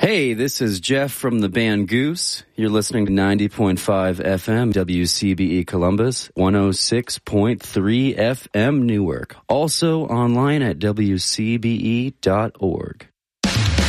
Hey, this is Jeff from the band Goose. You're listening to 90.5 FM WCBE Columbus, 106.3 FM Newark. Also online at WCBE.org.